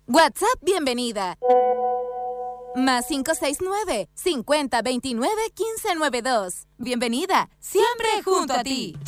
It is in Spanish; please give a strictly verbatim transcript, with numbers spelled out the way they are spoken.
WhatsApp bienvenida. Más cinco seis nueve, cincuenta veintinueve, quince noventa y dos. Bienvenida, siempre junto a ti.